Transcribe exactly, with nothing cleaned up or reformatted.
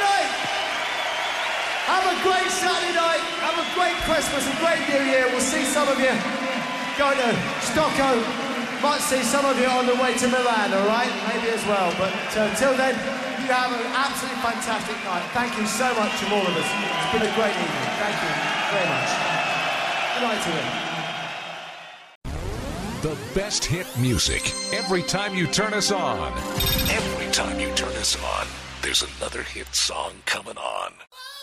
night. Have a great Saturday night. Have a great Christmas, a great New Year. We'll see some of you going to Stockholm. Might see some of you on the way to Milan, all right? Maybe as well. But uh, until then, you have an absolutely fantastic night. Thank you so much from all of us. It's been a great evening. Thank you very much. Good night to you. The best hit music every time you turn us on. Every time you turn us on, there's another hit song coming on.